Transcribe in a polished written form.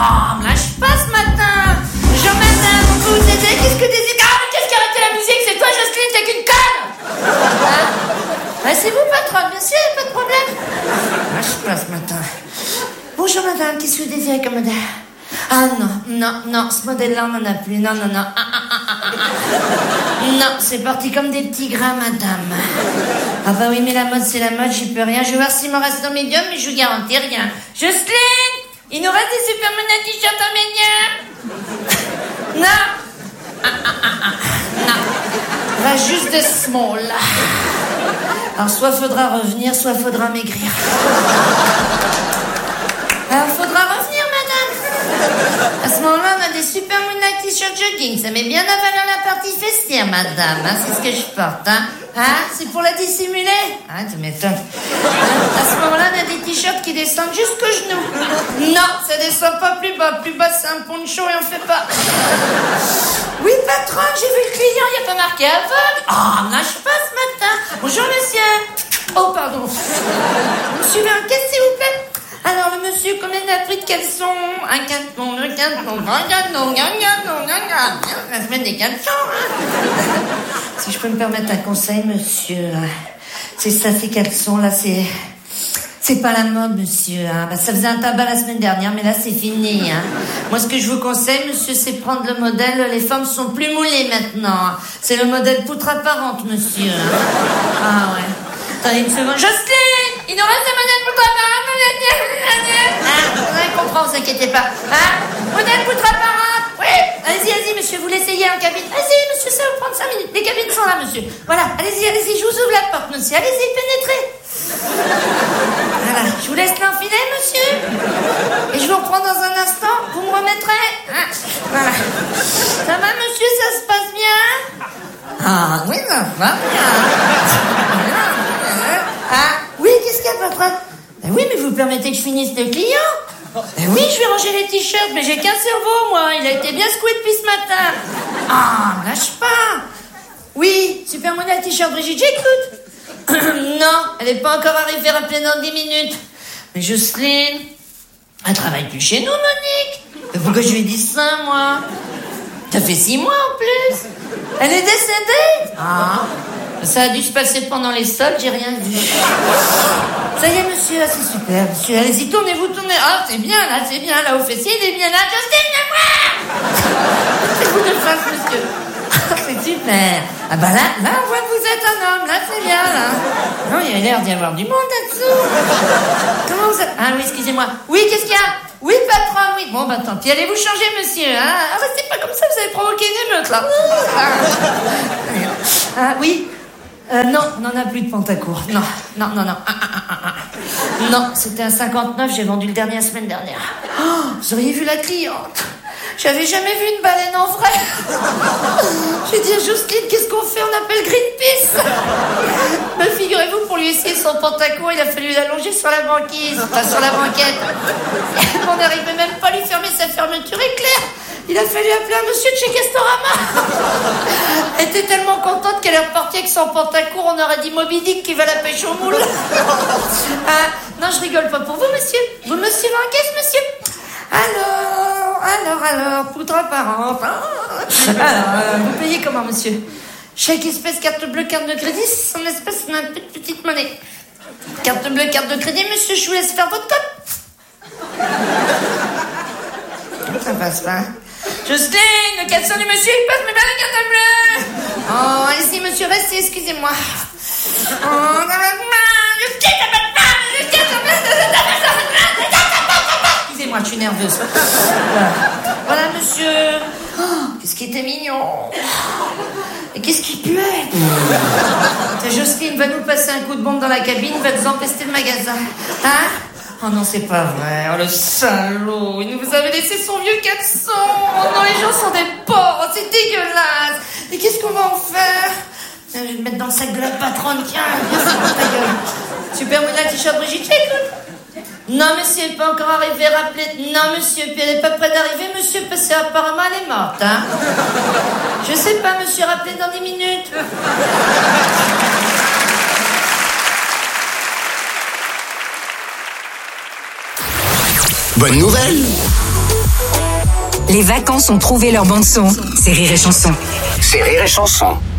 Oh, me lâche pas ce matin. Bonjour madame, on peut vous aider? Qu'est-ce que désire? Ah, mais qu'est-ce qui a arrêté la musique? C'est toi, Jocelyne, t'es qu'une conne. C'est vous, patronne, bien sûr, pas de problème. Lâche pas ce matin. Bonjour madame, qu'est-ce que vous désirez comme modèle? Ah non, ce modèle-là, on n'en a plus. Non. Non, c'est parti comme des petits gras, madame. Ah bah oui, mais la mode, c'est la mode, j'y peux rien. Je vais voir s'il me reste au médium, mais je vous garantis rien. Jocelyne, il nous reste des Superman à t-shirt en médium? Non. Non. Il reste juste des small. Alors, soit faudra revenir, soit faudra maigrir. Alors, faudra revenir, madame. À ce moment-là, on a des super moonlight t-shirt jogging. Ça met bien à valeur la partie fessière, madame. C'est ce que je porte, c'est pour la dissimuler. Tu m'étonnes. À ce moment-là, on a des t-shirts qui descendent jusqu'aux genoux. Non, ça descend pas plus bas. Plus bas, c'est un poncho et on fait pas. Oui, patronne, j'ai vu le client, il n'y a pas marqué aveugle. Nage pas ce matin. Bonjour, monsieur. Oh, pardon. Monsieur veut un caisse, s'il vous plaît? Alors, le monsieur, combien il a pris de caleçons? Un caleçon, deux caleçons, un caleçon, la semaine des caleçons, Si je peux me permettre un conseil, monsieur, c'est ça, ces caleçons-là, c'est pas la mode, monsieur, ça faisait un tabac la semaine dernière, mais là, c'est fini, Moi, ce que je vous conseille, monsieur, c'est prendre le modèle, les femmes sont plus moulées maintenant. C'est le modèle poutre apparente, monsieur, Ah, ouais. Attendez une seconde. Jocelyne, il nous reste un modèle poutre apparente. On comprend, vous inquiétez pas. Modèle poutre apparente. Oui. Allez-y, monsieur, vous l'essayez en cabine. Allez-y, monsieur, ça va prendre 5 minutes. Les cabines sont là, monsieur. Voilà, allez-y, je vous ouvre la porte, monsieur. Allez-y, pénétrez. Voilà, je vous laisse l'enfiler, monsieur. Et je vous reprends dans un instant. Vous me remettrez. Voilà. Ça va, monsieur, ça se passe bien? Oui, ça va bien. Oui, qu'est-ce qu'il y a, patronne? Oui, mais vous permettez que je finisse le client? Oui, je vais ranger les t-shirts, mais j'ai qu'un cerveau, moi. Il a été bien secoué depuis ce matin. Lâche pas. Oui, super modèle t-shirt, Brigitte, j'écoute. Non, elle n'est pas encore arrivée, rappelez dans 10 minutes. Mais Jocelyne, elle travaille plus chez nous, Monique. Mais pourquoi je lui ai dit ça, moi? Ça fait 6 mois en plus. Elle est décédée? Ça a dû se passer pendant les soldes, j'ai rien vu. Ça y est, monsieur, c'est super, monsieur. Allez-y, tournez-vous. C'est bien, là, au fessier, il est bien là. Jocelyne, viens voir! C'est vous de face, monsieur. C'est super. Là, on voit que vous êtes un homme, là, c'est bien, là. Non, il y a l'air d'y avoir du monde là-dessous. Comment vous êtes? Oui, excusez-moi. Oui, qu'est-ce qu'il y a? Oui, patron, oui. Bon, tant pis, allez vous changer, monsieur, Restez pas comme ça, vous avez provoqué une émeute, là. Oui. Non, on n'en a plus de Pantacourt. Non. Non, c'était un 59, j'ai vendu le dernier la semaine dernière. Vous auriez vu la cliente. J'avais jamais vu une baleine en vrai. J'ai dit à Jocelyne, qu'est-ce qu'on fait? On appelle Greenpeace. Mais figurez-vous, pour lui essayer son Pantacourt, il a fallu l'allonger sur la banquise, sur la banquette. On n'arrivait même pas à lui fermer sa fermeture éclair. Il a fallu appeler un monsieur de chez Castorama. Elle était tellement contente qu'elle est repartie avec son Pantacourt, on aurait dit Moby Dick qui va la pêche au moule. Non, je rigole pas pour vous, monsieur. Vous me suivez en caisse, monsieur? Alors, poutre apparente. Alors, vous payez comment, monsieur? Chèque espèce, carte bleue, carte de crédit, en espèce, on a une petite monnaie. Carte bleue, carte de crédit, monsieur, je vous laisse faire votre code. Ça passe pas. Jocelyne, le caleçon du monsieur, il passe, mais pas la carte bleue. Allez-y, monsieur, restez, excusez-moi. Excusez-moi, je suis nerveuse. Voilà, monsieur. Qu'est-ce qui était mignon. Et qu'est-ce qui puait. Jocelyne va nous passer un coup de bombe dans la cabine, va nous empester le magasin. Oh non, c'est pas vrai. Oh, le salaud. Il nous avait laissé son vieux caleçon. Oh non, les gens sont des porcs. C'est dégueulasse. Et qu'est-ce qu'on va en faire? Je vais le mettre dans le sac de la patronne. Tiens, viens, ta gueule. Super modèle t-shirt Brigitte, j'écoute. Non, monsieur, elle n'est pas encore arrivée. Rappelez. Non, monsieur, puis elle n'est pas prête d'arriver, monsieur, parce qu'apparemment, elle est morte, Je sais pas, monsieur, rappelez dans 10 minutes. Bonne nouvelle! Les vacances ont trouvé leur bande son. C'est Rire et Chanson. C'est Rire et Chanson.